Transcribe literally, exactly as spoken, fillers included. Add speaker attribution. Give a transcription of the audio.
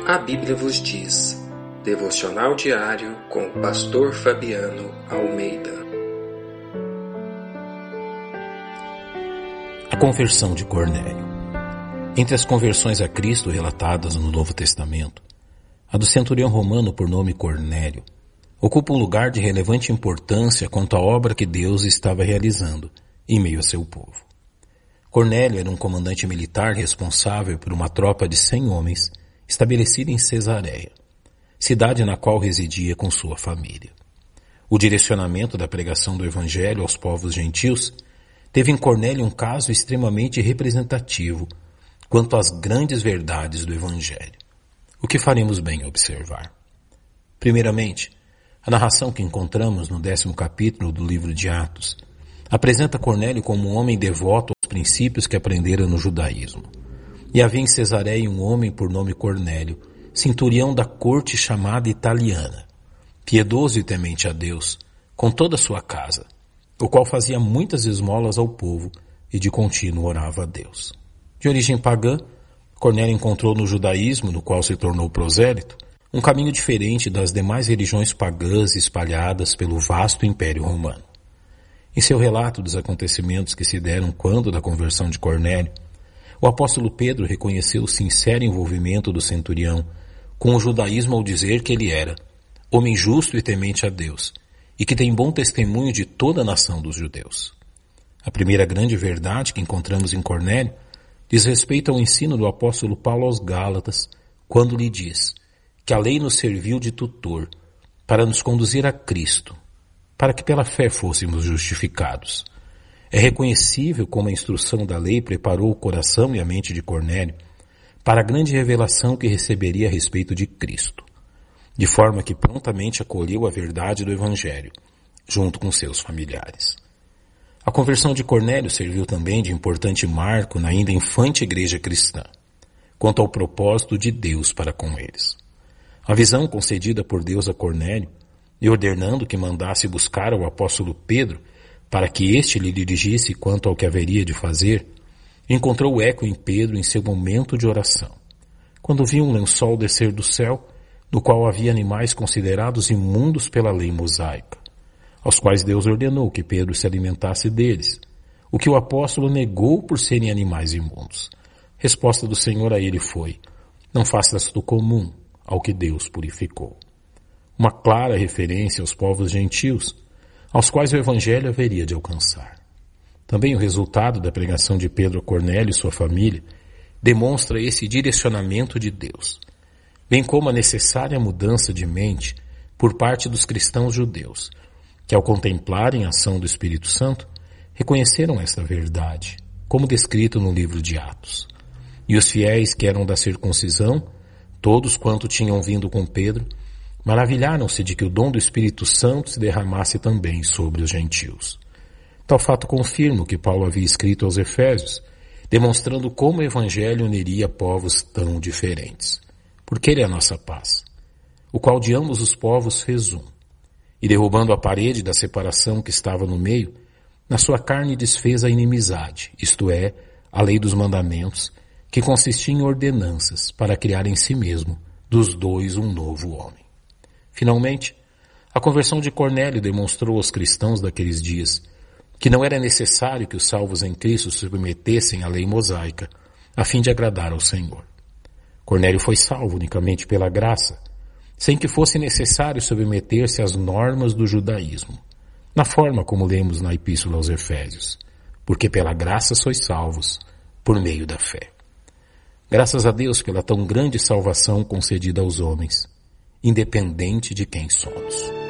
Speaker 1: A Bíblia vos diz. Devocional diário com o pastor Fabiano Almeida.
Speaker 2: A conversão de Cornélio. Entre as conversões a Cristo relatadas no Novo Testamento, a do centurião romano por nome Cornélio ocupa um lugar de relevante importância quanto à obra que Deus estava realizando em meio a seu povo. Cornélio era um comandante militar responsável por uma tropa de cem homens estabelecida em Cesareia, cidade na qual residia com sua família. O direcionamento da pregação do Evangelho aos povos gentios teve em Cornélio um caso extremamente representativo quanto às grandes verdades do Evangelho, o que faremos bem observar. Primeiramente, a narração que encontramos no décimo capítulo do livro de Atos apresenta Cornélio como um homem devoto aos princípios que aprendera no judaísmo. E havia em Cesareia um homem por nome Cornélio, centurião da corte chamada italiana, piedoso e temente a Deus, com toda a sua casa, o qual fazia muitas esmolas ao povo e de contínuo orava a Deus. De origem pagã, Cornélio encontrou no judaísmo, no qual se tornou prosélito, um caminho diferente das demais religiões pagãs espalhadas pelo vasto Império Romano. Em seu relato dos acontecimentos que se deram quando da conversão de Cornélio, o apóstolo Pedro reconheceu o sincero envolvimento do centurião com o judaísmo ao dizer que ele era homem justo e temente a Deus e que tem bom testemunho de toda a nação dos judeus. A primeira grande verdade que encontramos em Cornélio diz respeito ao ensino do apóstolo Paulo aos Gálatas, quando lhe diz que a lei nos serviu de tutor para nos conduzir a Cristo, para que pela fé fôssemos justificados. É reconhecível como a instrução da lei preparou o coração e a mente de Cornélio para a grande revelação que receberia a respeito de Cristo, de forma que prontamente acolheu a verdade do Evangelho, junto com seus familiares. A conversão de Cornélio serviu também de importante marco na ainda infante igreja cristã, quanto ao propósito de Deus para com eles. A visão concedida por Deus a Cornélio, e ordenando que mandasse buscar ao apóstolo Pedro, para que este lhe dirigisse quanto ao que haveria de fazer, encontrou eco em Pedro em seu momento de oração, quando viu um lençol descer do céu, no qual havia animais considerados imundos pela lei mosaica, aos quais Deus ordenou que Pedro se alimentasse deles, o que o apóstolo negou por serem animais imundos. Resposta do Senhor a ele foi: não faças do comum ao que Deus purificou. Uma clara referência aos povos gentios, aos quais o Evangelho haveria de alcançar. Também o resultado da pregação de Pedro a Cornélio e sua família demonstra esse direcionamento de Deus, bem como a necessária mudança de mente por parte dos cristãos judeus, que ao contemplarem a ação do Espírito Santo, reconheceram esta verdade, como descrito no livro de Atos. E os fiéis que eram da circuncisão, todos quanto tinham vindo com Pedro, maravilharam-se de que o dom do Espírito Santo se derramasse também sobre os gentios. Tal fato confirma o que Paulo havia escrito aos Efésios, demonstrando como o Evangelho uniria povos tão diferentes. Porque ele é a nossa paz, o qual de ambos os povos fez um, e derrubando a parede da separação que estava no meio, na sua carne desfez a inimizade, isto é, a lei dos mandamentos, que consistia em ordenanças para criar em si mesmo dos dois um novo homem. Finalmente, a conversão de Cornélio demonstrou aos cristãos daqueles dias que não era necessário que os salvos em Cristo se submetessem à lei mosaica, a fim de agradar ao Senhor. Cornélio foi salvo unicamente pela graça, sem que fosse necessário submeter-se às normas do judaísmo, na forma como lemos na Epístola aos Efésios, porque pela graça sois salvos, por meio da fé. Graças a Deus pela tão grande salvação concedida aos homens, independente de quem somos.